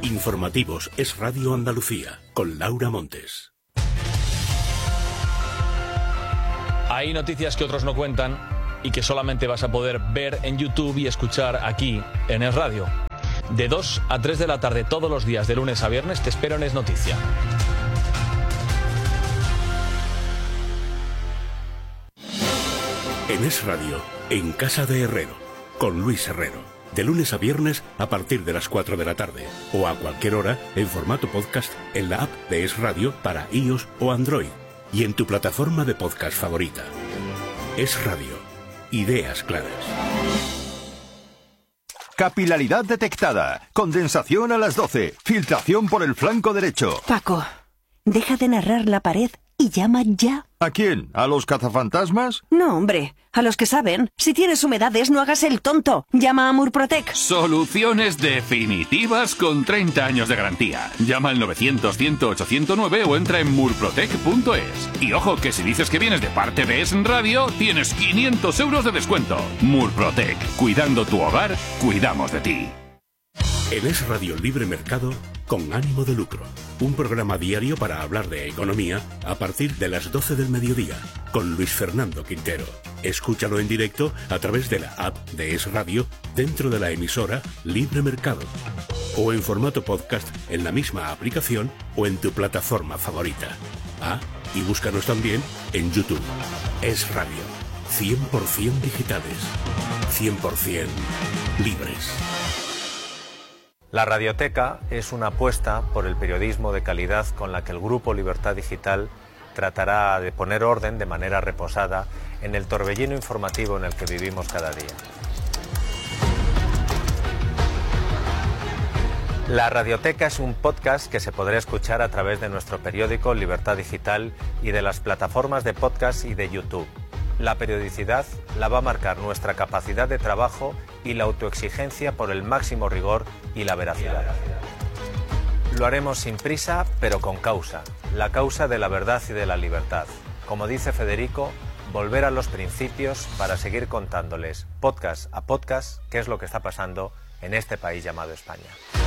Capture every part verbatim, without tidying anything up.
Informativos Es Radio Andalucía, con Laura Montes. Hay noticias que otros no cuentan y que solamente vas a poder ver en YouTube y escuchar aquí, en Es Radio. De dos a tres de la tarde todos los días, de lunes a viernes, te espero en Es Noticia. En Es Radio, en Casa de Herrero, con Luis Herrero. De lunes a viernes a partir de las cuatro de la tarde. O a cualquier hora en formato podcast en la app de Es Radio para iOS o Android. Y en tu plataforma de podcast favorita. Es Radio. Ideas claras. Capilaridad detectada. Condensación a las doce. Filtración por el flanco derecho. Paco, deja de narrar la pared y llama ya. ¿A quién? ¿A los cazafantasmas? No, hombre, a los que saben. Si tienes humedades, no hagas el tonto. Llama a Murprotec. Soluciones definitivas con treinta años de garantía. Llama al novecientos, cien, ocho cero nueve o entra en murprotec punto es. Y ojo, que si dices que vienes de parte de Es Radio, tienes quinientos euros de descuento. Murprotec. Cuidando tu hogar, cuidamos de ti. En Es Radio Libre Mercado, con ánimo de lucro. Un programa diario para hablar de economía a partir de las doce del mediodía, con Luis Fernando Quintero. Escúchalo en directo a través de la app de Es Radio, dentro de la emisora Libre Mercado. O en formato podcast en la misma aplicación o en tu plataforma favorita. Ah, y búscanos también en YouTube. Es Radio. cien por ciento digitales. cien por ciento libres. La Radioteca es una apuesta por el periodismo de calidad con la que el Grupo Libertad Digital tratará de poner orden de manera reposada en el torbellino informativo en el que vivimos cada día. La Radioteca es un podcast que se podrá escuchar a través de nuestro periódico Libertad Digital y de las plataformas de podcast y de YouTube. La periodicidad la va a marcar nuestra capacidad de trabajo y la autoexigencia por el máximo rigor y la veracidad. Lo haremos sin prisa, pero con causa, la causa de la verdad y de la libertad. Como dice Federico, volver a los principios para seguir contándoles, podcast a podcast, qué es lo que está pasando en este país llamado España.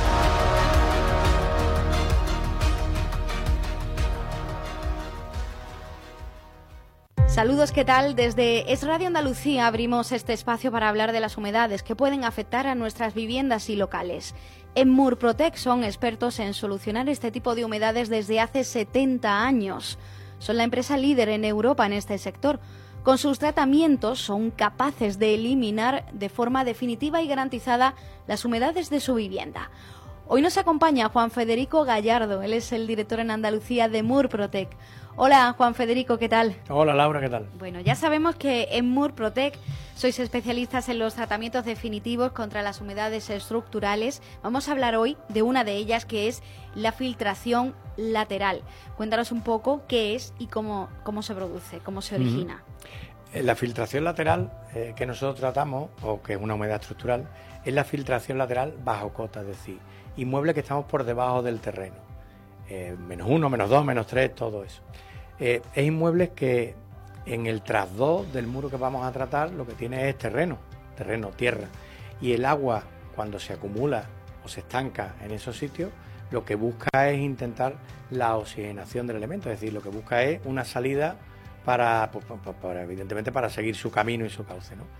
Saludos, ¿qué tal? Desde Es Radio Andalucía abrimos este espacio para hablar de las humedades que pueden afectar a nuestras viviendas y locales. En Murprotec son expertos en solucionar este tipo de humedades desde hace setenta años. Son la empresa líder en Europa en este sector. Con sus tratamientos son capaces de eliminar de forma definitiva y garantizada las humedades de su vivienda. Hoy nos acompaña Juan Federico Gallardo, él es el director en Andalucía de Murprotec. Hola, Juan Federico, ¿qué tal? Hola, Laura, ¿qué tal? Bueno, ya sabemos que en Murprotec sois especialistas en los tratamientos definitivos contra las humedades estructurales. Vamos a hablar hoy de una de ellas, que es la filtración lateral. Cuéntanos un poco qué es y cómo, cómo se produce, cómo se origina. Mm-hmm. La filtración lateral eh, que nosotros tratamos, o que es una humedad estructural, es la filtración lateral bajo cota, es decir, inmuebles que estamos por debajo del terreno. Eh, menos uno, menos dos, menos tres, todo eso. Eh, es inmuebles que en el trasdos del muro que vamos a tratar lo que tiene es terreno, terreno, tierra. Y el agua, cuando se acumula o se estanca en esos sitios, lo que busca es intentar la oxigenación del elemento, es decir, lo que busca es una salida para, pues, para, para evidentemente, para seguir su camino y su cauce, ¿no?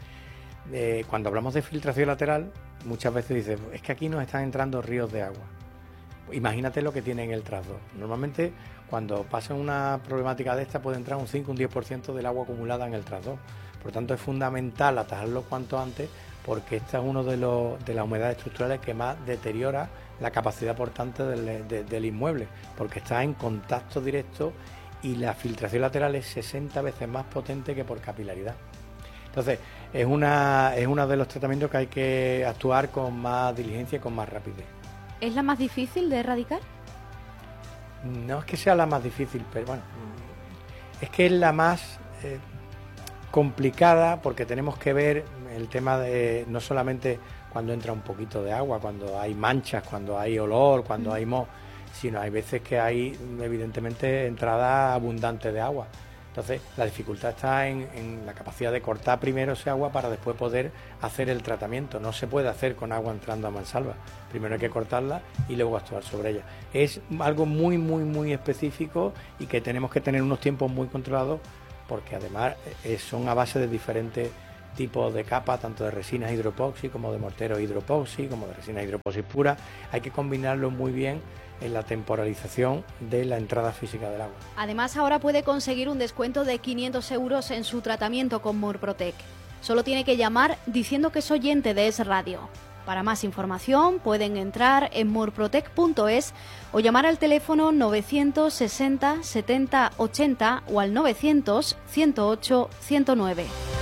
Eh, cuando hablamos de filtración lateral, muchas veces dicen, es que aquí nos están entrando ríos de agua. Imagínate lo que tiene en el trasdos. Normalmente, cuando pasa una problemática de esta, puede entrar un cinco o un diez por ciento del agua acumulada en el trasdos. Por lo tanto, es fundamental atajarlo cuanto antes, porque esta es una de, los, de las humedades estructurales que más deteriora la capacidad portante del, de, del inmueble, porque está en contacto directo y la filtración lateral es sesenta veces más potente que por capilaridad. Entonces, es una es uno de los tratamientos que hay que actuar con más diligencia y con más rapidez. ¿Es la más difícil de erradicar? No es que sea la más difícil, pero bueno, es que es la más eh, complicada, porque tenemos que ver el tema de no solamente cuando entra un poquito de agua, cuando hay manchas, cuando hay olor, cuando mm. hay moho, sino hay veces que hay evidentemente entrada abundante de agua. Entonces, la dificultad está en, en la capacidad de cortar primero ese agua para después poder hacer el tratamiento. No se puede hacer con agua entrando a mansalva. Primero hay que cortarla y luego actuar sobre ella. Es algo muy, muy, muy específico y que tenemos que tener unos tiempos muy controlados, porque además eh, son a base de diferentes tipos de capas, tanto de resinas hidropoxi como de mortero hidropoxi, como de resina hidropoxi pura. Hay que combinarlo muy bien en la temporalización de la entrada física del agua. Además, ahora puede conseguir un descuento de quinientos euros en su tratamiento con Murprotec. Solo tiene que llamar diciendo que es oyente de Es Radio. Para más información pueden entrar en murprotec punto es o llamar al teléfono novecientos sesenta setenta ochenta o al novecientos ciento ocho ciento nueve.